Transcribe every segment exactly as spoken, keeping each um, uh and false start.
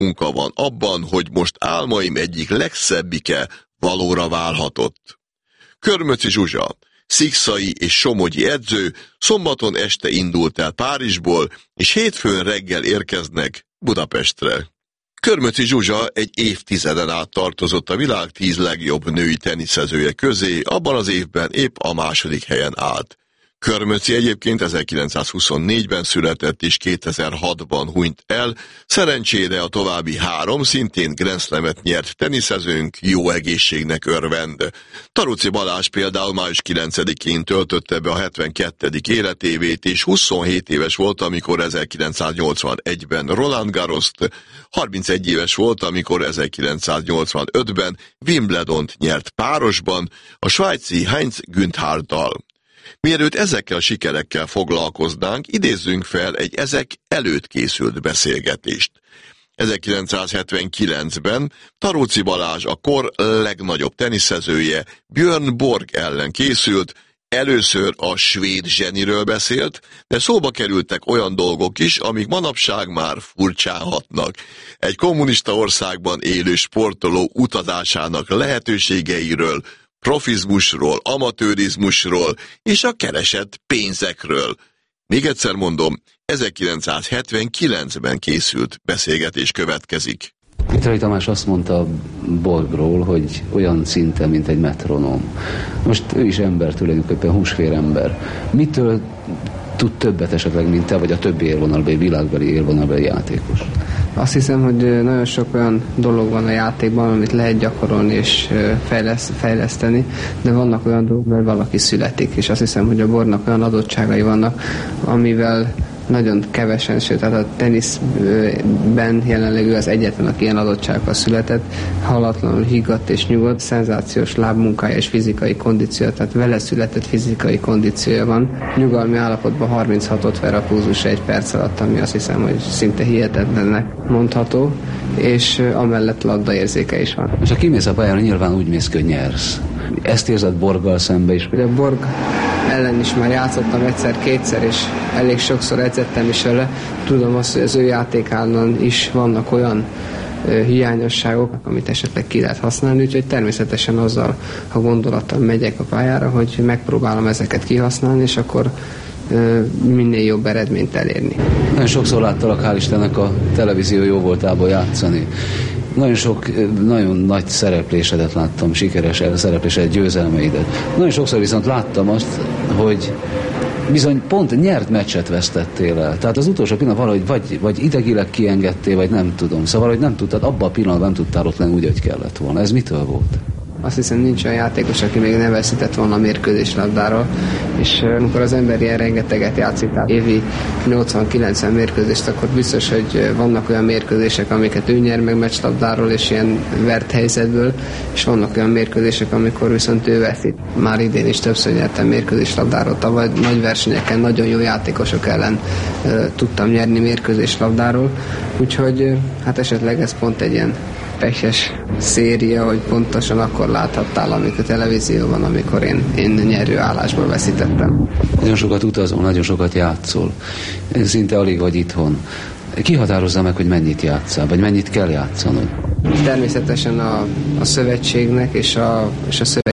munka van abban, hogy most álmaim egyik legszebbike valóra válhatott. Körmöczi Zsuzsa, szikszai és somogyi edző szombaton este indult el Párizsból, és hétfőn reggel érkeznek Budapestre. Körmöczi Zsuzsa egy évtizeden át tartozott a világ tíz legjobb női teniszezője közé, abban az évben épp a második helyen állt. Körmöczi egyébként ezerkilencszázhuszonnégyben született és kétezer-hatban hunyt el, szerencsére a további három szintén Grand Slamet nyert teniszezőnk jó egészségnek örvend. Taruci Balázs például május kilencedikén töltötte be a hetvenkettedik életévét, és huszonhét éves volt, amikor ezerkilencszáznyolcvanegyben Roland Garrost, harmincegy éves volt, amikor ezerkilencszáznyolcvanötben Wimbledont nyert párosban a svájci Heinz Güntharddal. Mielőtt ezekkel a sikerekkel foglalkoznánk, idézzünk fel egy ezek előtt készült beszélgetést. ezerkilencszázhetvenkilencben Taruci Balázs a kor legnagyobb teniszezője Björn Borg ellen készült, először a svéd zseniről beszélt, de szóba kerültek olyan dolgok is, amik manapság már furcsálhatnak. Egy kommunista országban élő sportoló utazásának lehetőségeiről, profizmusról, amatőrizmusról és a keresett pénzekről. Még egyszer mondom, ezerkilencszázhetvenkilencben készült beszélgetés következik. Mitrai Tamás azt mondta Borgról, hogy olyan szinten, mint egy metronóm. Most ő is ember, tulajdonképpen húsvér ember. Mitől tud többet esetleg, mint te, vagy a többi élvonalbeli, világbeli élvonalbeli játékos? Azt hiszem, hogy nagyon sok olyan dolog van a játékban, amit lehet gyakorolni és fejleszt, fejleszteni, de vannak olyan dolgok, mert valaki születik, és azt hiszem, hogy a Borgnak olyan adottságai vannak, amivel nagyon kevesen, sőt, tehát a teniszben jelenleg ő az egyetlen, aki ilyen adottságokkal született, halatlanul higgadt és nyugodt, szenzációs lábmunkája és fizikai kondíciója, tehát vele született fizikai kondíciója van. Nyugalmi állapotban harminchatot ver a pulzus egy perc alatt, ami azt hiszem, hogy szinte hihetetlennek mondható, és amellett labdaérzéke is van. És ha kimész a pályára, nyilván úgy mész, hogy nyersz. Ezt érzed Borggal szembe is? Ugye Borg ellen is már játszottam egyszer-kétszer, és elég sokszor edzettem is vele. Tudom azt, hogy az ő játékában is vannak olyan ö, hiányosságok, amit esetleg ki lehet használni, úgyhogy természetesen azzal a gondolattal megyek a pályára, hogy megpróbálom ezeket kihasználni, és akkor ö, minél jobb eredményt elérni. Nagyon sokszor láttalak, hál' Istennek, a televízió jó voltából játszani. Nagyon sok, nagyon nagy szereplésedet láttam, sikeres szereplésedet, győzelmeidet. Nagyon sokszor viszont láttam azt, hogy bizony pont nyert meccset vesztettél el. Tehát az utolsó pillanat valahogy vagy, vagy idegileg kiengedtél, vagy nem tudom. Szóval, hogy nem tudtad, abban a pillanatban nem tudtál ott lenni úgy, hogy kellett volna. Ez mitől volt? Azt hiszem, nincs olyan játékos, aki még nem veszített volna a mérkőzéslabdáról, és amikor az ember ilyen rengeteget játszik, tehát évi nyolcvan-kilencven mérkőzést, akkor biztos, hogy vannak olyan mérkőzések, amiket ő nyer meg meccslabdáról, és ilyen vert helyzetből, és vannak olyan mérkőzések, amikor viszont ő veszít. Már idén is többször nyertem mérkőzéslabdáról, tavaly nagy versenyeken nagyon jó játékosok ellen uh, tudtam nyerni mérkőzéslabdáról, úgyhogy uh, hát esetleg ez pont egy ilyen pehes széria, hogy pontosan akkor láthattál, amikor a televízióban, amikor én, én nyerő állásból veszítettem. Nagyon sokat utazol, nagyon sokat játszol. Szinte alig vagy itthon. Ki határozza meg, hogy mennyit játszál, vagy mennyit kell játszanod? Természetesen a, a szövetségnek és a, és a szövetség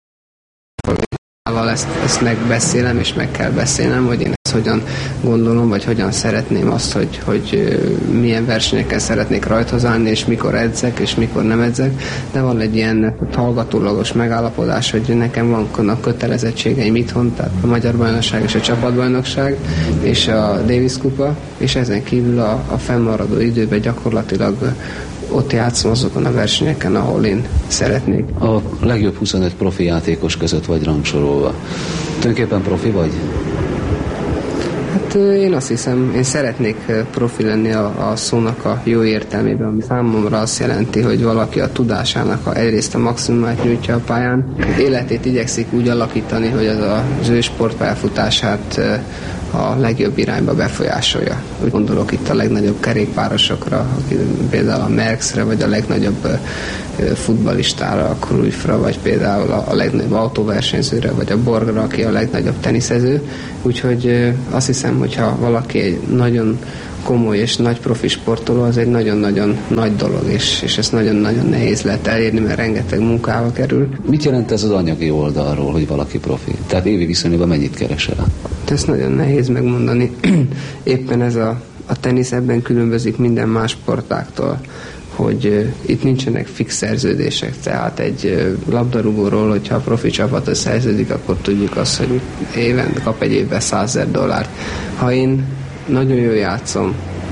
ezt, ezt megbeszélem, és meg kell beszélnem, hogy én ezt hogyan gondolom, vagy hogyan szeretném azt, hogy, hogy milyen versenyeken szeretnék rajthoz állni, és mikor edzek, és mikor nem edzek, de van egy ilyen hallgatólagos megállapodás, hogy nekem vannak kötelezettségeim itthon, tehát a Magyar Bajnokság és a Csapatbajnokság, és a Davis kupa, és ezen kívül a, a fennmaradó időben gyakorlatilag ott játszom azokon a versenyeken, ahol én szeretnék. A legjobb huszonöt profi játékos között vagy rangsorolva. Tulajdonképpen profi vagy? Hát én azt hiszem, én szeretnék profi lenni a, a szónak a jó értelmében, ami számomra azt jelenti, hogy valaki a tudásának a, egyrészt a maximumát nyújtja a pályán, életét igyekszik úgy alakítani, hogy az az ő sportpályafutását a legjobb irányba befolyásolja. Úgy gondolok itt a legnagyobb kerékpárosokra, például a Merckxre, vagy a legnagyobb futballistára, a Cruyffra, vagy például a, a legnagyobb autóversenyzőre, vagy a Borgra, aki a legnagyobb teniszező. Úgyhogy azt hiszem, hogyha valaki egy nagyon komoly és nagy profi sportoló, az egy nagyon-nagyon nagy dolog, és, és ezt nagyon-nagyon nehéz lehet elérni, mert rengeteg munkába kerül. Mit jelent ez az anyagi oldalról, hogy valaki profi? Tehát évi viszonylatban mennyit keresel? Ezt nagyon nehéz megmondani. Éppen ez a, a tenisz ebben különbözik minden más sportáktól, hogy uh, itt nincsenek fix szerződések, tehát egy uh, labdarúgóról, hogyha a profi csapat szerződik, akkor tudjuk azt, hogy éven kap egy évben százezer dollárt. Ha én nagyon jól játszom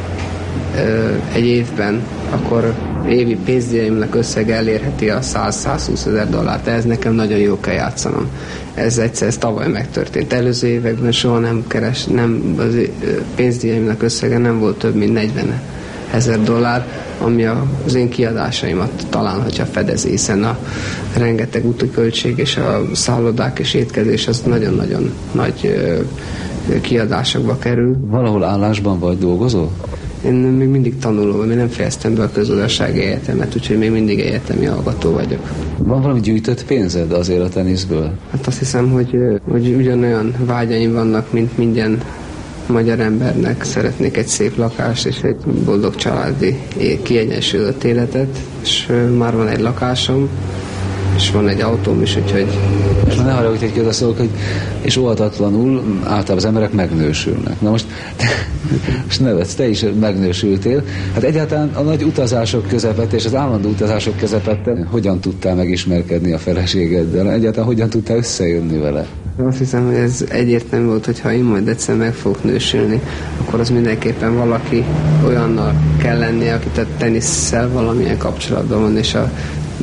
egy évben, akkor évi pénzdíjaimnak összeg elérheti a száz-százhúsz ezer dollárt, ez nekem nagyon jó kell játszanom. Ez egyszer, ez tavaly megtörtént. Előző években soha nem keres, nem, az pénzdíjaimnak összege nem volt több, mint negyven ezer dollár, ami az én kiadásaimat talán, hogyha fedezi, hiszen a rengeteg útiköltség és a szállodák és étkezés az nagyon-nagyon nagy kiadásokba kerül. Valahol állásban vagy, dolgozol? Én még mindig tanulom, én nem fejeztem be a közgazdasági egyetemet, úgyhogy még mindig egyetemi hallgató vagyok. Van valami gyűjtött pénzed azért a teniszből? Hát azt hiszem, hogy, hogy ugyanolyan vágyaim vannak, mint minden magyar embernek. Szeretnék egy szép lakást és egy boldog családi kiegyensúlyozott életet, és már van egy lakásom, és van egy autóm is, úgyhogy... És ne haragudj, hogy közösszólok, hogy és óhatatlanul általában az emberek megnősülnek. Na most, te, most nevetsz, te is megnősültél. Hát egyáltalán a nagy utazások közepette és az állandó utazások közepette hogyan tudtál megismerkedni a feleségeddel? Egyáltalán hogyan tudtál összejönni vele? Azt hiszem, hogy ez egyértelmű volt, hogy ha én majd egyszer meg fogok nősülni, akkor az mindenképpen valaki olyannal kell lennie, akit a tenisszel valamilyen kapcsolatban van, és a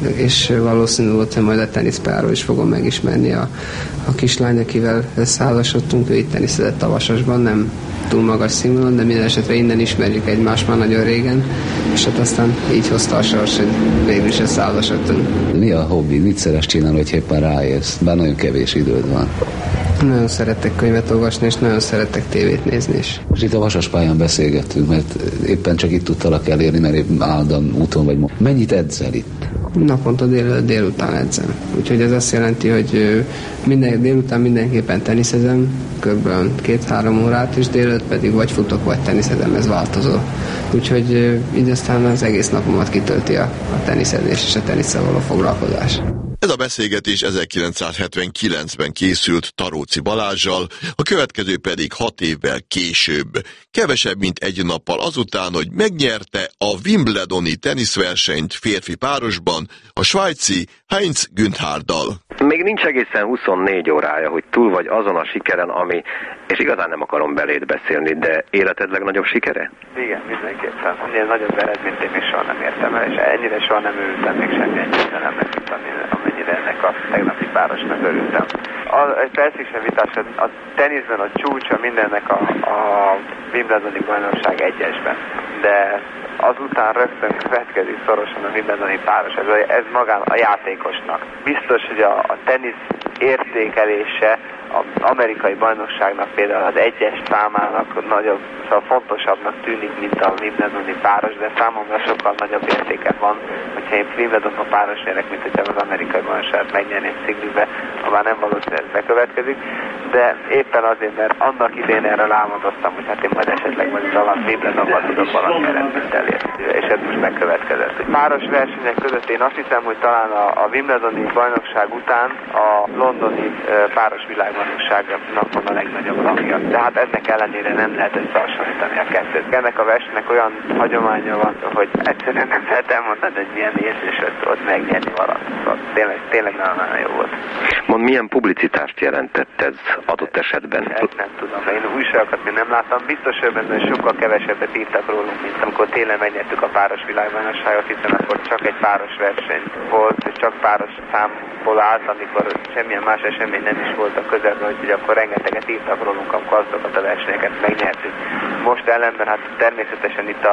és valószínű volt, hogy majd a teniszpáról is fogom megismerni a, a kislány, akivel összeházasodtunk, ő itt teniszezett a Vasasban, nem túl magas színvonalon, de minden esetre innen ismerjük egymást már nagyon régen, és hát aztán így hozta a sors, hogy végül is összeházasodtunk. Mi a hobbi? Mit szeretsz csinálni, hogy éppen ráérsz? Bár nagyon kevés időd van. Nagyon szeretek könyvet olvasni, és nagyon szeretek tévét nézni is. Most itt a Vasaspályán beszélgettünk, mert éppen csak itt tudtalak elérni, mert épp állandóan úton vagy. Mennyit edzel itt? Naponta dél, délután edzem. Úgyhogy ez azt jelenti, hogy minden délután mindenképpen teniszezem, kb. két-három órát, és délután pedig vagy futok, vagy teniszezem, ez változó. Úgyhogy így aztán az egész napomat kitölti a, a teniszezés és a tenisszel való foglalkozás. Ez a beszélgetés ezerkilencszázhetvenkilencben készült Taróci Balázssal, a következő pedig hat évvel később. Kevesebb, mint egy nappal azután, hogy megnyerte a Wimbledoni teniszversenyt férfi párosban a svájci Heinz Günthárddal. Még nincs egészen huszonnégy órája, hogy túl vagy azon a sikeren, ami, és igazán nem akarom beléd beszélni, de életed legnagyobb sikere? Igen, mindenképpen. Ennél nagyobb eredményt én még soha nem értem el, és ennyire soha nem örültem még semmilyen győzelemnek, mint amennyire ennek a tegnapi párosnak örültem. A, egy percig sem vitás, a teniszben a csúcsa mindennek a, a Wimbledoni bajnokság egyesben, de azután rögtön következik szorosan a Wimbledoni páros, ez, ez magán a játékosnak. Biztos, hogy a, a tenisz értékelése az amerikai bajnokságnak például az egyes számának nagyobb, szóval fontosabbnak tűnik, mint a Wimbledoni páros, de számomra sokkal nagyobb értéke van, hogyha én Wimbledonban páros nyerek, mint hogyha az amerikai bajnokságot megnyerném Sziglibe, ha már nem valószínűleg bekövetkezik, de éppen azért, mert annak idén erről álmodoztam, hogy hát én majd esetleg majd talán Wimbledonban tudok valami eredményt elérni, és ez most megkövetkezett. Páros versenyek között én azt hiszem, hogy talán a, a Wimbledoni bajnokság után a londoni uh, páros világbajnokságnak van a legnagyobb rangja. De hát ennek ellenére nem lehet összehasonlítani a kettőt. Ennek a versenynek olyan hagyománya van, hogy egyszerűen nem lehet elmondani, hogy milyen érzés ott megnyerni valamit. Szóval tényleg, tényleg nagyon-nagyon jó volt. Mond, milyen publicitást jelentett ez adott esetben? Ezt nem tudom, én újságokat még nem láttam. Biztos, hogy benne sokkal kevesebbet írtak rólunk, mint amikor tényleg megnyertük a páros világbajnokságot, hiszen akkor csak egy páros verseny volt, és csak páros számból állt, amikor semmilyen más esemény nem is volt a közelben, hogy akkor rengeteget írtak rólunk, amikor azokat a versenyeket megnyertük. Most ellenben hát természetesen itt a, a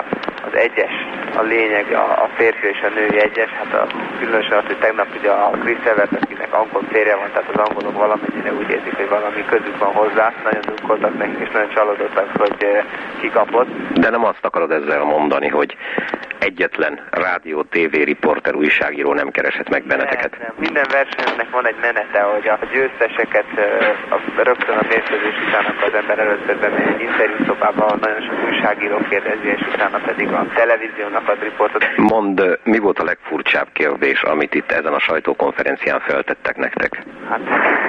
az egyes, a lényeg, a, a férfi és a női egyes, hát a, különösen az, hogy tegnap ugye a Chris Evert, akinek angol férje van, tehát az angolok valamennyire úgy érzik, hogy valami közük van hozzá, nagyon drukkoltak nekik, és nagyon csalódottak, hogy kikapott. De nem azt akarod ezzel mondani, hogy egyetlen rádió, tévé, riporter, újságíró nem keresett meg benneteket? Nem, nem. Minden versenynek van egy menete, hogy a győzteseket a, rögtön a mérkőzés után az ember először bemegy egy interjúszobába, ahol nagyon sok újságíró kérdezi, és utána pedig a televíziónak ad riportot. Mondd, mi volt a legfurcsább kérdés, amit itt ezen a sajtókonferencián feltettek nektek? Hát,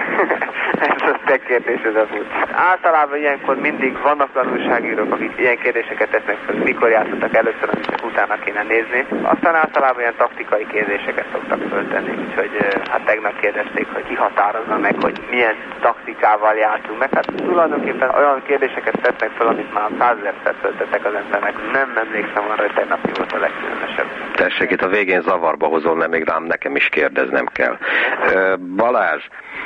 ez a te kérdésed az úgy. Általában ilyenkor mindig vannak olyan újságírók, akik ilyen kérdéseket tesznek fel, mikor játszottak először, amit csak utána kéne nézni. Aztán általában ilyen taktikai kérdéseket szoktak föltenni, úgyhogy hát tegnap kérdezték, hogy ki határozza meg, hogy milyen taktikával játszunk meg. Hát tulajdonképpen olyan kérdéseket tesznek fel, amit már százezerszer föltettek az embernek. Nem emlékszem arra, hogy tegnap mi volt a legkülönösebb. Tessék, itt a végén zavarba hozol, mert még rám nekem is kérdeznem kell. Balázs,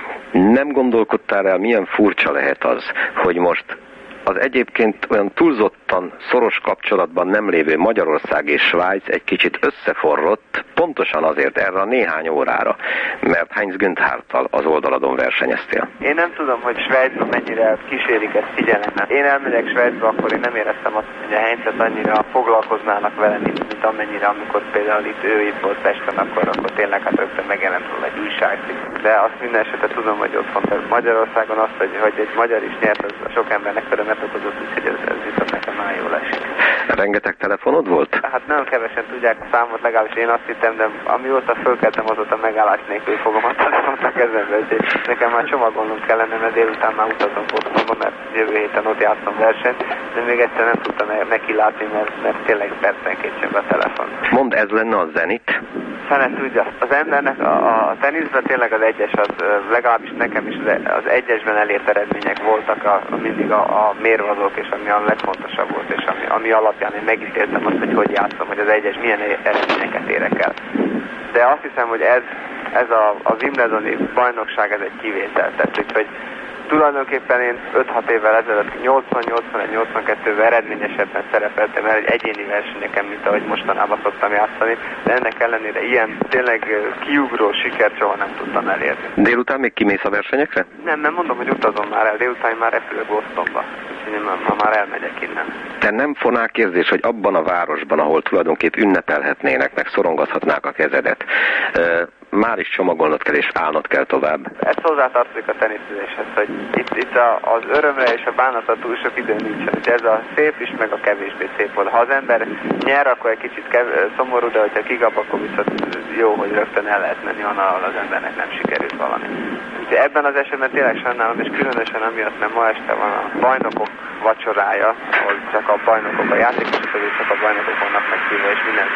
nem gondolkodtál el, milyen furcsa lehet az, hogy most az egyébként olyan túlzottan szoros kapcsolatban nem lévő Magyarország és Svájc egy kicsit összeforrott, pontosan azért erre a néhány órára, mert Heinz Güntharttal az oldaladon versenyeztél. Én nem tudom, hogy Svájcban mennyire kísérik ezt figyelemmel. Én elmegyek Svájcba, akkor én nem éreztem azt, hogy a Heinzet annyira foglalkoznának vele, mint, mint amennyire, amikor például itt ő itt volt Pesten, akkor, akkor tényleg hát rögtön megjelent róla egy újságcikk. De azt minden esetre tudom, hogy otthon Magyarországon azt, hogy, hogy egy magyar is nyert, az sok embernek örömet okozott, úgyhogy ez, ez viszont nekem már jól esik. Rengeteg telefonod volt? Hát nagyon kevesen tudják a számot, legalábbis én azt hittem, de amióta fölkeltem, azóta megállás nélkül fogom a telefont a kezembe, úgyhogy nekem már csomagolnom kellene, mert délután már utazom otthonba, mert jövő héten ott játszom versenyt, de még egyszer nem tudtam neki látni, mert, mert tényleg percenként csak a telefon. Mondd, ez lenne a zenit? Fene tudja. Az embernek a, a teniszben tényleg az egyes, az legalábbis nekem is az egyesben elért eredmények voltak a, a mindig a, a mérvadók, és ami a legfontosabb volt, és ami, ami alapján én megítéltem azt, hogy hogy játszom, hogy az egyes milyen eredményeket érek el. De azt hiszem, hogy ez, ez a, a Wimbledoni bajnokság, ez egy kivétel. Tehát, úgyhogy tulajdonképpen én öt-hat évvel ezelőtt nyolcvan, nyolcvanegy, nyolcvankettőben eredményesebben szerepeltem el egy egyéni versenyeken, mint ahogy mostanában szoktam játszani, de ennek ellenére ilyen tényleg kiugró sikert soha nem tudtam elérni. Délután még kimész a versenyekre? Nem, nem mondom, hogy utazom már el, délután már repülök Bostonba, úgyhogy ma már elmegyek innen. Te nem fonák érzés, hogy abban a városban, ahol tulajdonképp ünnepelhetnének, meg szorongathatnák a kezedet, már is csomagolnod kell és állnod kell tovább. Ez hozzátartozik a teniszezéshez, hogy itt, itt a, az örömre és a bánatra túl sok idő nincsen. Ez a szép is, meg a kevésbé szép volt. Ha az ember nyer, akkor egy kicsit kev- szomorú, de hogyha kigap, akkor viszont jó, hogy rögtön el lehet menni onnan, ahol az embernek nem sikerült valami. Úgyhogy ebben az esetben tényleg sajnálom, és különösen amiatt, mert ma este van a bajnokok vacsorája, ahol csak a bajnokok, a játékosok között csak a bajnokok vannak meghívva, és minden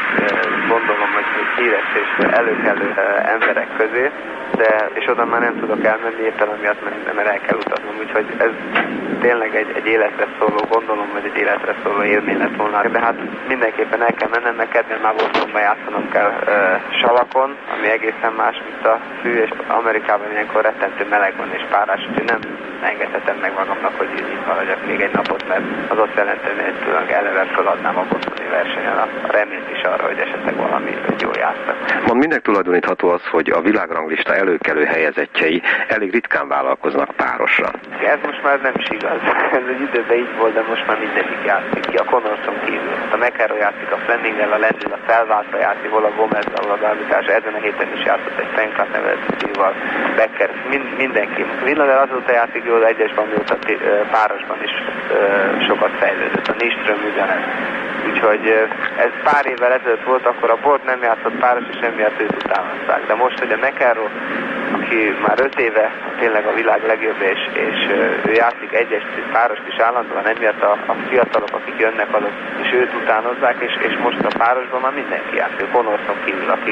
gondolom, hogy híres és előkelő emberek közé, de, és oda már nem tudok elmenni éppen amiatt, mert, mert el kell utaznom, úgyhogy ez tényleg egy, egy életre szóló, gondolom, hogy egy életre szóló élmény lett volna, de hát mindenképpen el kell mennem, mert kedden már Bostonban játszanom kell uh, salakon, ami egészen más, mint a fű, és Amerikában ilyenkor rettentő meleg van és párás, úgyhogy nem engedhetem meg magamnak, hogy itt maradjak még egy napot, mert az azt jelenteni, hogy tulajdonképpen eleve feladnám a bostoni versenyen a reményt is arra, hogy esetleg valami jó játszak. Mond, minek tulajdonítható az, hogy a világranglista előkelő helyezettjei elég ritkán vállalkoznak párosra? Ez most már nem is igaz. Ez egy időben így volt, de most már mindegyik játszik ki. A Connors-on kívül. A McEnroe játszik, a Fleming-el, a Lendl, a felváltva játszik, hol a Gomez-el, a Garbitás. Ezen a héten is játszott egy Fenkát nevezetővel, Becker, mind, mindenki. Villadel azóta játszik jól egyesben, mióta párosban is sokat fejlődött. A Nyström ugyanez. Úgyhogy ez pár évvel ezelőtt volt, akkor a Bort nem játszott páros, és emiatt őt utánozták. De most, hogy a McEnroe, aki már öt éve tényleg a világ legjobb, és, és ő játszik egyes párost is állandóan, emiatt a, a fiatalok, akik jönnek, azok, és őt utánozzák, és, és most a párosban már mindenki játszik. Connors-on kívül, aki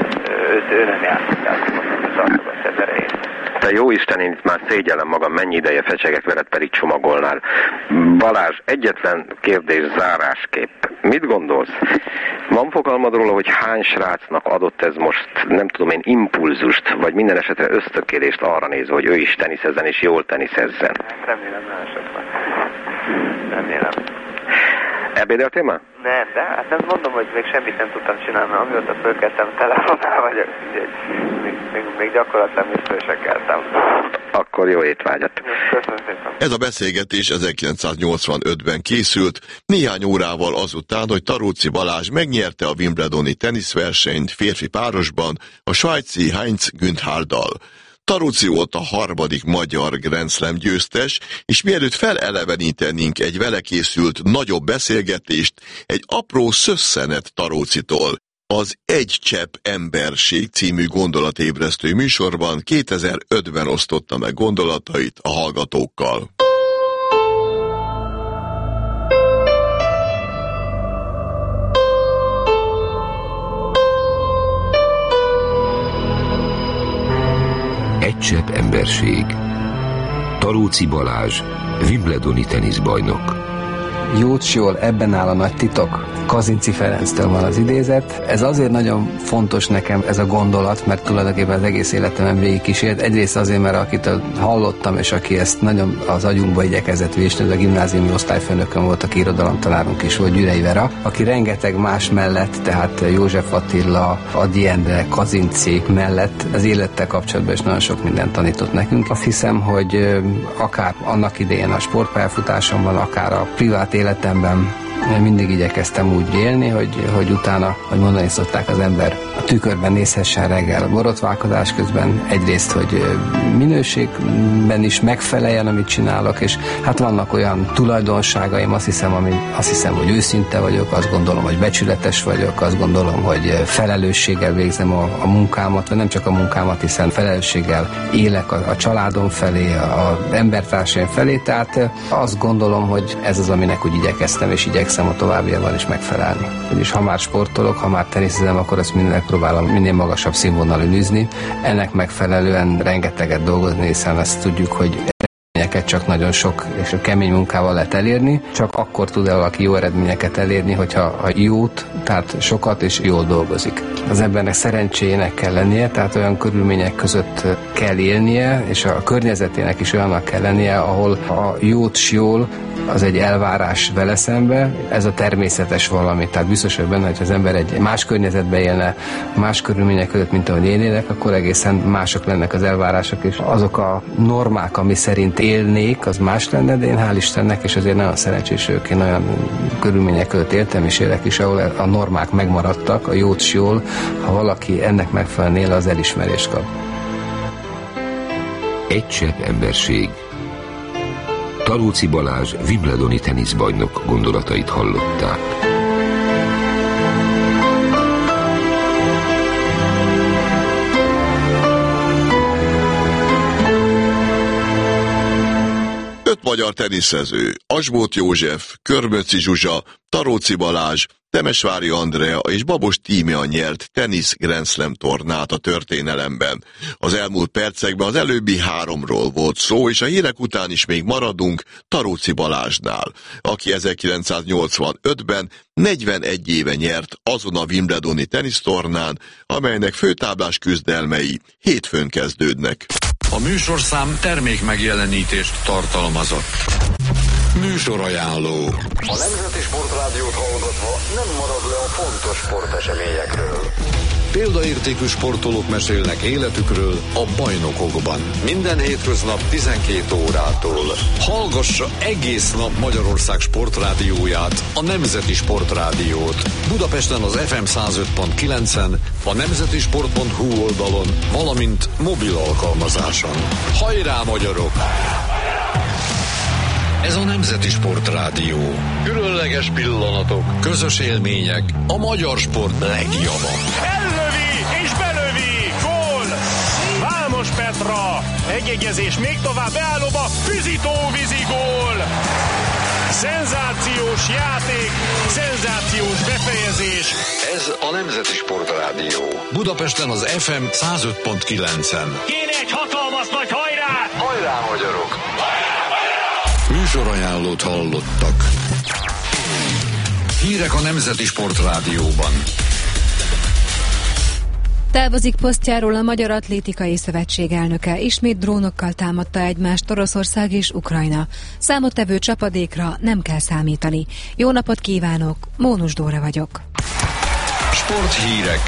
őt, ő nem játszik, játszik, hogy tartogatja az erejét. Te jó Isten, én itt már szégyellem magam, mennyi ideje fecsegek veled, pedig csomagolnál. Balázs, egyetlen kérdés zárásképp. Mit gondolsz? Van fogalmad róla, hogy hány srácnak adott ez most, nem tudom én, impulzust, vagy minden esetre ösztökélést arra nézve, hogy ő is teniszezzen és jól teniszezzen? Remélem, nagyon sokan. Remélem. Ebédeltél már? Nem, de hát nem mondom, hogy még semmit nem tudtam csinálni, mert amióta fölkeltem, telefonál vagyok, még, még, még gyakorlatilag még föl se keltem. Akkor jó étvágyat. Köszönöm szépen. Ez a beszélgetés ezerkilencszáznyolcvanötben készült, néhány órával azután, hogy Taróci Balázs megnyerte a wimbledoni teniszversenyt férfi párosban a svájci Heinz Güntharddal. Taróci volt a harmadik magyar Grand Slam győztes, és mielőtt felelevenítenénk egy vele készült nagyobb beszélgetést, egy apró szösszenet Tarócitól. Az Egy csepp emberség című gondolatébresztő műsorban kétezer-ötben osztotta meg gondolatait a hallgatókkal. Egy csepp emberség. Taróci Balázs, wimbledoni teniszbajnok. Jócs jól, ebben áll a nagy titok. Kazinczy Ferenctől van az idézet. Ez azért nagyon fontos nekem ez a gondolat, mert tulajdonképpen az egész életemben végigkísért. Egyrészt azért, mert akitől hallottam, és aki ezt nagyon az agyunkba igyekezett vésni, ez a gimnáziumi osztályfőnökön volt, aki irodalomtanárunk is volt, Gyürei Vera, aki rengeteg más mellett, tehát József Attila, Ady Endre, Kazinczy mellett az élettel kapcsolatban is nagyon sok mindent tanított nekünk. Azt hiszem, hogy akár annak idején a sportpályafutásomban, akár a privát életemben mindig igyekeztem úgy élni, hogy, hogy utána, hogy mondani szokták, az ember a tükörben nézhessen reggel a borotválkozás közben, egyrészt, hogy minőségben is megfeleljen, amit csinálok, és hát vannak olyan tulajdonságaim, azt hiszem, ami, azt hiszem, hogy őszinte vagyok, azt gondolom, hogy becsületes vagyok, azt gondolom, hogy felelősséggel végzem a, a munkámat, vagy nem csak a munkámat, hiszen felelősséggel élek a, a családom felé, az embertársaim felé, tehát azt gondolom, hogy ez az, aminek úgy igyekeztem, és igyekszem a továbbiakban is megfelelni. És ha már sportolok, ha már teniszezem, akkor ezt mindenek próbálom minél magasabb színvonalon űzni. Ennek megfelelően rengeteget dolgozni, hiszen ezt tudjuk, hogy eredményeket csak nagyon sok és kemény munkával lehet elérni. Csak akkor tud el valaki jó eredményeket elérni, hogyha a jót, tehát sokat és jól dolgozik. Az embernek szerencséjének kell lennie, tehát olyan körülmények között kell élnie, és a környezetének is olyannak kell lennie, ahol a jót s jól az egy elvárás vele szembe, ez a természetes valami. Tehát biztos, hogy benne, hogy az ember egy más környezetben élne, más körülmények között, mint ahogy én élek, akkor egészen mások lennek az elvárások, és azok a normák, ami szerint élnék, az más lenne, de én hál' Istennek, és azért nagyon szerencsés ők, én olyan körülmények között éltem és élek is, ahol a normák megmaradtak, a jót s jól, ha valaki ennek megfelelően él, az elismerést kap. Egy csepp emberség. Taróci Balázs, wimbledoni teniszbajnok gondolatait hallották. Öt magyar teniszező, Asbóth József, Körmöczi Zsuzsa, Taróci Balázs, Temesvári Andrea és Babos Tímea nyert tenisz Grand Slam tornát a történelemben. Az elmúlt percekben az előbbi háromról volt szó, és a hírek után is még maradunk Taróci Balázsnál, aki ezerkilencszáznyolcvanötben negyvenegy éve nyert azon a wimbledoni tenisztornán, amelynek főtáblás küzdelmei hétfőn kezdődnek. A műsorszám termék megjelenítést tartalmazott. Műsorajánló. A Nemzeti Sportrádiót hallgatva nem marad le a fontos sporteseményekről. Példaértékű sportolók mesélnek életükről a bajnokokban. Minden hétköznap tizenkét órától. Hallgassa egész nap Magyarország sportrádióját, a Nemzeti Sportrádiót. Budapesten az ef em száz öt pont kilencen, a nemzetisport pont hu oldalon, valamint mobil alkalmazáson. Hajrá, magyarok! Ez a Nemzeti Sportrádió. Különleges pillanatok, közös élmények, a magyar sport legjava. Ellövi és belövi! Gól! Vámos Petra! Egyegyezés még tovább beállóba, Füzitó vízi gól! Szenzációs játék, szenzációs befejezés. Ez a Nemzeti Sportrádió. Budapesten az ef em száz öt pont kilencen. Kéne egy hatalmas nagy hajrá! Hajrá, magyarok! Műsorajánlót hallottak. Hírek a Nemzeti Sportrádióban. Távozik posztjáról a Magyar Atlétikai Szövetség elnöke, ismét drónokkal támadta egymást Oroszország és Ukrajna. Számottevő csapadékra nem kell számítani. Jó napot kívánok, Mónus Dóra vagyok. Sporthírek.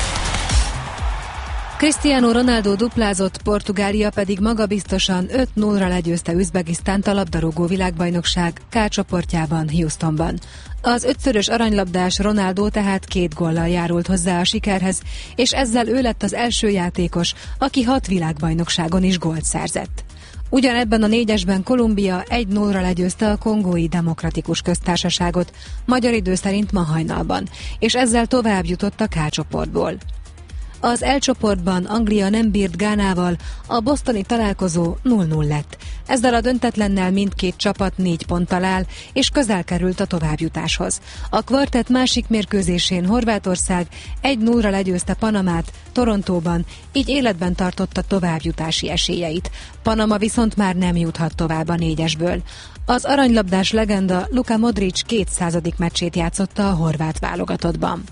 Cristiano Ronaldo duplázott, Portugália pedig magabiztosan öt nullra legyőzte Üzbegisztánt a labdarúgó világbajnokság K csoportjában, Houstonban. Az ötszörös aranylabdás Ronaldo tehát két góllal járult hozzá a sikerhez, és ezzel ő lett az első játékos, aki hat világbajnokságon is gólt szerzett. Ugyanebben a négyesben Kolumbia egy nullra legyőzte a Kongói Demokratikus Köztársaságot, magyar idő szerint ma hajnalban, és ezzel tovább jutott a K csoportból. Az L csoportban Anglia nem bírt Gánával, a bostoni találkozó nulla nulla lett. Ezzel a döntetlennel mindkét csapat négy ponttal áll, és közel került a továbbjutáshoz. A kvartett másik mérkőzésén Horvátország egy nullra legyőzte Panamát Torontóban, így életben tartotta továbbjutási esélyeit. Panama viszont már nem juthat tovább a négyesből. Az aranylabdás legenda Luka Modric kétszázadik meccsét játszotta a horvát válogatottban.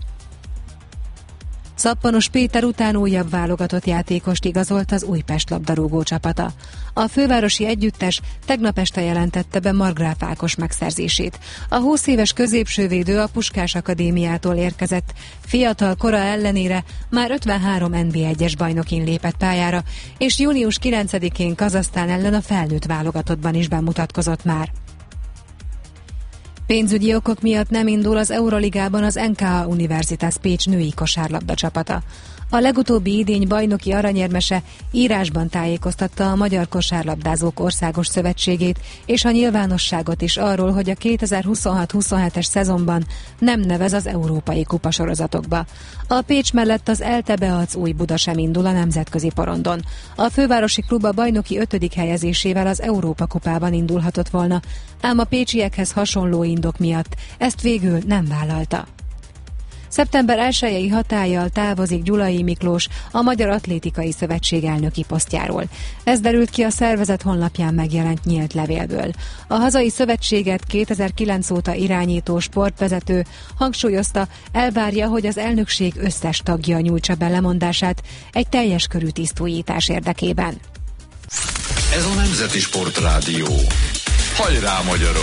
Szappanos Péter után újabb válogatott játékost igazolt az Újpest labdarúgó csapata. A fővárosi együttes tegnap este jelentette be Markgraf Ákos megszerzését. A húsz éves középsővédő a Puskás Akadémiától érkezett. Fiatal kora ellenére már ötvenhárom en bé egyes bajnokin lépett pályára, és június kilencedikén Kazahsztán ellen a felnőtt válogatottban is bemutatkozott már. Pénzügyi okok miatt nem indul az Euroligában az en ká á Universitas Pécs női kosárlabda csapata. A legutóbbi idény bajnoki aranyérmese írásban tájékoztatta a Magyar Kosárlabdázók Országos Szövetségét és a nyilvánosságot is arról, hogy a kétezer-huszonhat huszonhetes szezonban nem nevez az európai kupasorozatokba. A Pécs mellett az ELTE Beac Új Buda sem indul a nemzetközi porondon. A fővárosi klub a bajnoki ötödik helyezésével az Európa kupában indulhatott volna, ám a pécsiekhez hasonló indok miatt ezt végül nem vállalta. szeptember elsejei hatállyal távozik Gyulai Miklós a Magyar Atlétikai Szövetség elnöki posztjáról. Ez derült ki a szervezet honlapján megjelent nyílt levélből. A hazai szövetséget kétezer-kilenc óta irányító sportvezető hangsúlyozta, elvárja, hogy az elnökség összes tagja nyújtsa be lemondását egy teljes körű tisztújítás érdekében. Ez a Nemzeti Sportrádió. Hajrá, magyarok!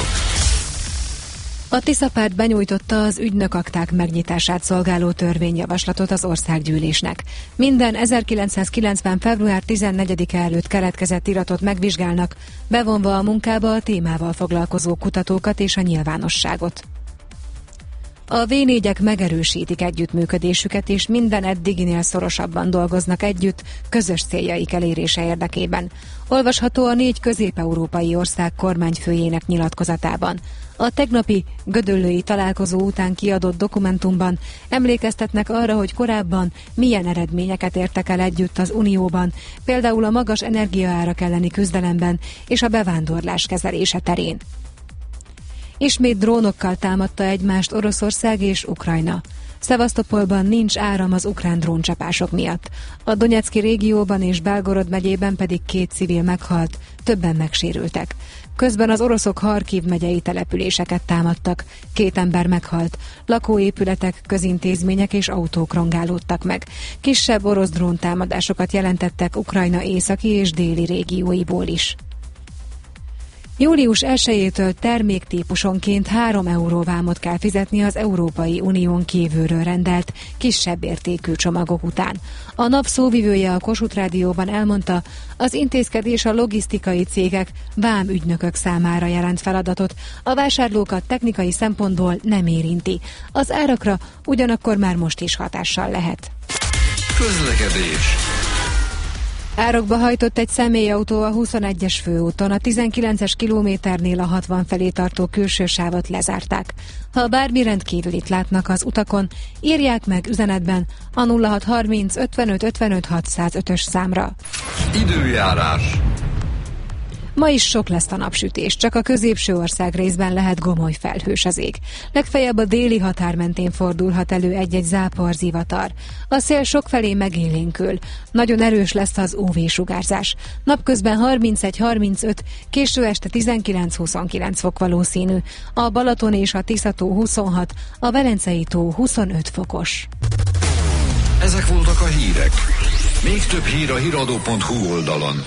A Tiszapárt benyújtotta az ügynökakták megnyitását szolgáló törvényjavaslatot az országgyűlésnek. Minden ezerkilencszázkilencven. február tizennegyedike előtt keletkezett iratot megvizsgálnak, bevonva a munkába a témával foglalkozó kutatókat és a nyilvánosságot. A vé négyek megerősítik együttműködésüket, és minden eddiginél szorosabban dolgoznak együtt, közös céljaik elérése érdekében. Olvasható a négy közép-európai ország kormányfőjének nyilatkozatában. A tegnapi gödöllői találkozó után kiadott dokumentumban emlékeztetnek arra, hogy korábban milyen eredményeket értek el együtt az Unióban, például a magas energiaárak elleni küzdelemben és a bevándorlás kezelése terén. Ismét drónokkal támadta egymást Oroszország és Ukrajna. Szevasztopolban nincs áram az ukrán dróncsapások miatt. A Donetszki régióban és Belgorod megyében pedig két civil meghalt, többen megsérültek. Közben az oroszok Harkiv megyei településeket támadtak, két ember meghalt, lakóépületek, közintézmények és autók rongálódtak meg. Kisebb orosz dróntámadásokat jelentettek Ukrajna északi és déli régióiból is. július elsejétől terméktípusonként három euró vámot kell fizetni az Európai Unión kívülről rendelt, kisebb értékű csomagok után. A NAV szóvivője a Kossuth Rádióban elmondta, az intézkedés a logisztikai cégek, vámügynökök számára jelent feladatot, a vásárlókat technikai szempontból nem érinti. Az árakra ugyanakkor már most is hatással lehet. Közlekedés. Árokba hajtott egy személyautó a huszonegyes főúton, a tizenkilences kilométernél a hatvan felé tartó külső sávot lezárták. Ha bármi rendkívülit látnak az utakon, írják meg üzenetben a nulla hat harminc ötvenöt ötvenöt hatszázötös számra. Időjárás. Ma is sok lesz a napsütés, csak a középső ország részben lehet gomoly felhős az ég. Legfeljebb a déli határ mentén fordulhat elő egy-egy zápor zivatar. A szél sokfelé megélénkül. Nagyon erős lesz az ú vé-sugárzás. Napközben harmincegy harmincöt, késő este tizenkilenc-huszonkilenc fok valószínű. A Balaton és a Tisza-tó huszonhat, a Velencei-tó huszonöt fokos. Ezek voltak a hírek. Még több hír a híradó pont hu oldalon.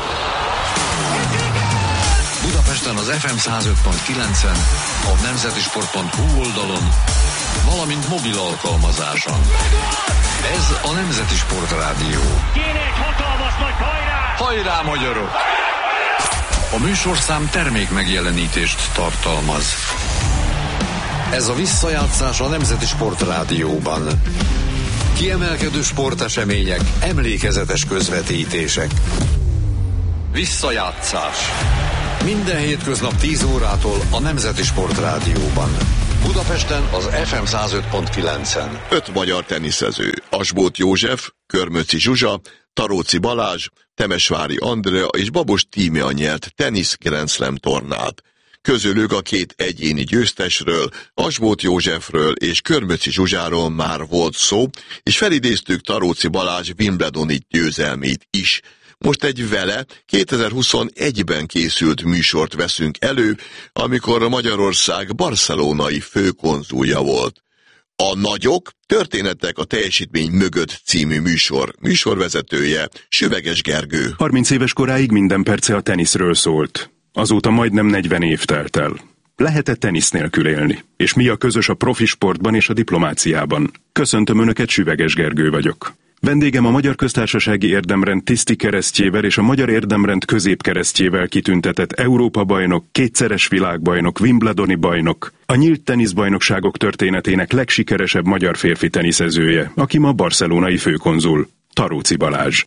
Budapesten az ef em száz öt pont kilencen, a nemzetisport pont hu oldalon, valamint mobil alkalmazáson. Ez a Nemzeti Sport Rádió. Kéne egy hatalmas nagy hajrá! Hajrá, magyarok! A műsorszám termék megjelenítést tartalmaz. Ez a visszajátszás a Nemzeti Sport Rádióban. Kiemelkedő sportesemények, emlékezetes közvetítések. Visszajátszás. Minden hétköznap tíz órától a Nemzeti Sport Rádióban. Budapesten az ef em száz öt pont kilencen. Öt magyar teniszező, Asbóth József, Körmöczi Zsuzsa, Taróci Balázs, Temesvári Andrea és Babos Tímea nyert tenisz Grand Slam tornát. Közülük a két egyéni győztesről, Asbóth Józsefről és Körmöczi Zsuzsáról már volt szó, és felidéztük Taróci Balázs Wimbledoni győzelmét is. Most egy vele kétezer-huszonegyben készült műsort veszünk elő, amikor Magyarország barcelonai főkonzulja volt. A Nagyok, történetek a teljesítmény mögött című műsor műsorvezetője Süveges Gergő. harminc éves koráig minden perce a teniszről szólt. Azóta majdnem negyven év telt el. Lehet-e tenisz nélkül élni? És mi a közös a profi sportban és a diplomáciában? Köszöntöm Önöket, Süveges Gergő vagyok. Vendégem a Magyar Köztársasági Érdemrend tiszti keresztjével és a Magyar Érdemrend középkeresztjével kitüntetett Európa-bajnok, kétszeres világbajnok, Wimbledoni bajnok, a nyílt teniszbajnokságok történetének legsikeresebb magyar férfi teniszezője, aki ma barcelonai főkonzul, Taróci Balázs.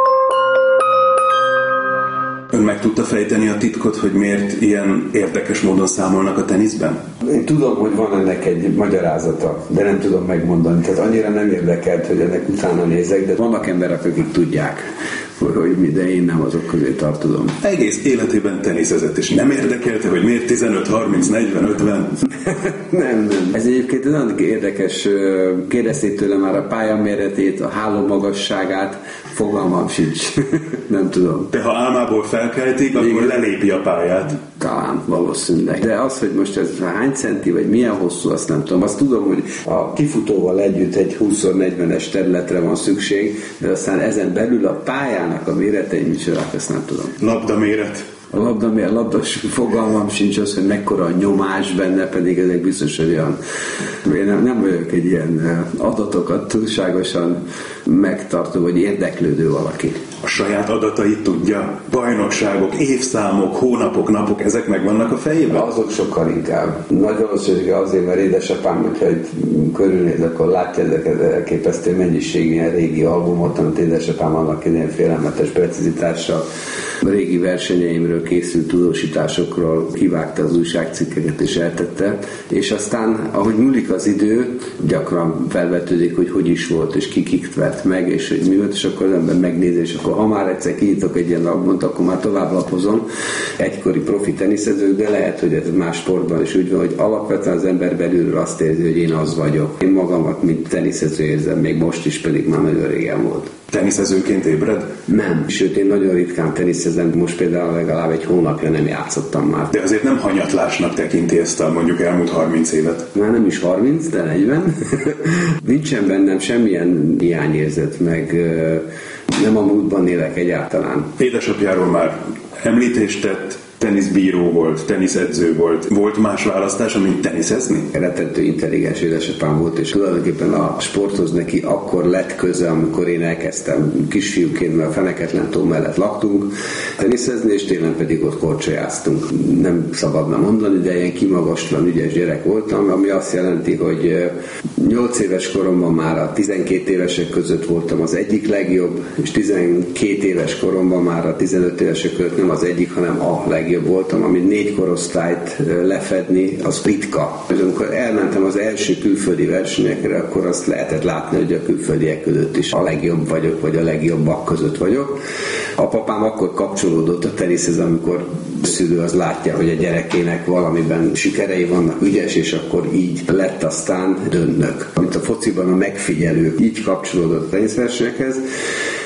Ön meg tudta fejteni a titkot, hogy miért ilyen érdekes módon számolnak a teniszben? Én tudom, hogy van ennek egy magyarázata, de nem tudom megmondani. Tehát annyira nem érdekelt, hogy ennek utána nézek, de vannak emberek, akik tudják, hogy mi, de én nem azok közé tartozom. Egész életében teniszezett, és nem érdekelte, hogy miért tizenöt, harminc, negyven, ötven? nem, nem. Ez egyébként nagyon érdekes. Kérdezték tőle már a pályaméretét, a háló magasságát, fogalmam sincs. nem tudom. De ha álmából felkeltik, akkor igen, lelépi a pályát. Talán, valószínűleg. De az, hogy most ez hány centi, vagy milyen hosszú, azt nem tudom. Azt tudom, hogy a kifutóval együtt egy húsz negyvenes területre van szükség, de aztán ezen belül a pályának a mérete, egy micsodák, ezt nem tudom. Labda méret. A labda méret, labdas fogalmam sincs az, hogy mekkora a nyomás benne, pedig ezek biztos, hogy olyan, én nem, nem vagyok egy ilyen adatokat túlságosan megtartó, vagy érdeklődő valaki. A saját adatait tudja? Bajnokságok, évszámok, hónapok, napok, ezek megvannak a fejében? Azok sokkal inkább. Nagy valószínűleg azért, mert édesapám, hogyha egy körülnéz, akkor látja ezeket elképesztő mennyiségű ilyen régi albumot, amit édesapám annak ilyen félelmetes precizitással régi versenyeimről készült tudósításokról kivágta az újságcikkeket és eltette, és aztán, ahogy múlik az idő, gyakran felvetődik, hogy hogy is volt, és ki kik vett meg, és hogy mi volt, és akkor az ember megnézi, és akkor ha már egyszer kinyitok egy ilyen albumot, akkor már tovább lapozom. Egykori profi teniszezők, de lehet, hogy ez más sportban is úgy van, hogy alapvetően az ember belülről azt érzi, hogy én az vagyok. Én magamat, mint teniszező érzem, még most is, pedig már nagyon régen volt. Teniszezőként ébred? Nem, sőt én nagyon ritkán teniszezem, most például legalább egy hónapja nem játszottam már. De azért nem hanyatlásnak tekinti ezt a mondjuk elmúlt harminc évet? Már nem is harminc, de negyven. Nincsen bennem semmilyen hiányérzet, meg nem a múltban élek egyáltalán. Édesapjáról már említést tett, teniszbíró volt, teniszedző volt. Volt más választása, mint teniszezni? Rettentő intelligens édesapám volt, és tulajdonképpen a sporthoz neki akkor lett köze, amikor én elkezdtem kisfiúként, mert a Feneketlen-tó mellett laktunk teniszezni, és télen pedig ott korcsolyáztunk. Nem szabadna mondani, de ilyen kimagaslaton ügyes gyerek voltam, ami azt jelenti, hogy nyolc éves koromban már a tizenkét évesek között voltam az egyik legjobb, és tizenkét éves koromban már a tizenöt évesek között nem az egyik, hanem a legjobb voltam, ami négy korosztályt lefedni, az ritka. És amikor elmentem az első külföldi versenyekre, akkor azt lehetett látni, hogy a külföldiek között is a legjobb vagyok, vagy a legjobbak között vagyok. A papám akkor kapcsolódott a teniszhez, amikor a szülő az látja, hogy a gyerekének valamiben sikerei vannak, ügyes, és akkor így lett aztán döntnök. Mint a fociban a megfigyelő, így kapcsolódott a teniszversenyekhez.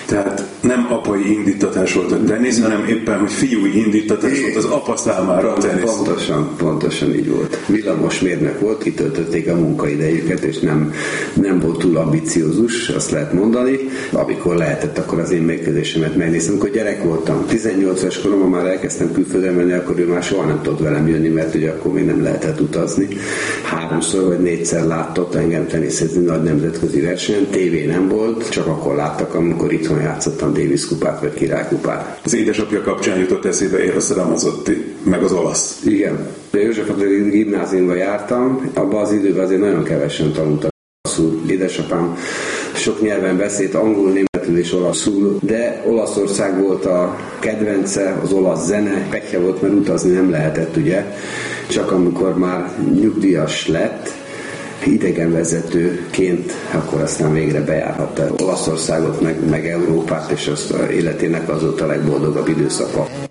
Tehát nem apai indítatás volt a tenisz, hanem éppen, hogy fiúi indítatás volt az apa számára a tenisz. Pontosan, pontosan így volt. Villamos mérnök volt, kitöltötték a munkaidejüket, és nem, nem volt túl ambiciózus, azt lehet mondani. Amikor lehetett, akkor az én mérkőzésemet megnéztem. Amikor gyerek voltam, tizennyolc éves koromban már elkezdtem külföldre menni, akkor ő már soha nem tudott velem jönni, mert ugye akkor még nem lehetett utazni. Háromszor vagy négyszer látott engem teniszezni nagy nemzetközi versenyen, tévé nem volt, csak akkor láttak, amikor itthon játszottam Davis kupát vagy királykupát. Az édesapja kapcsán jutott eszébe Eros Ramazzotti, meg az olasz. Igen. József Attila gimnáziumba jártam, abban az időben azért nagyon kevesen tanultak olaszul. Édesapám sok nyelven beszélt, angolul, németül és olaszul, de Olaszország volt a kedvence, az olasz zene, pekje volt, mert utazni nem lehetett, ugye. Csak amikor már nyugdíjas lett, idegenvezetőként, akkor aztán végre bejárhatta Olaszországot, meg, meg Európát, és azt életének azóta a legboldogabb időszaka.